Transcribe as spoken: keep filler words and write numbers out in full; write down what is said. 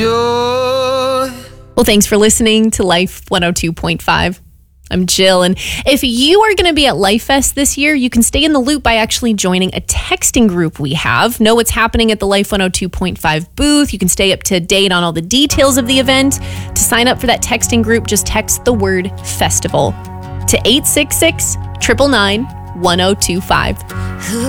Well, thanks for listening to Life one oh two point five. I'm Jill, and if you are going to be at Life Fest this year, you can stay in the loop by actually joining a texting group we have. Know what's happening at the Life one oh two point five booth. You can stay up to date on all the details of the event. To sign up for that texting group, just text the word festival to eight six six, nine nine nine, one oh two five.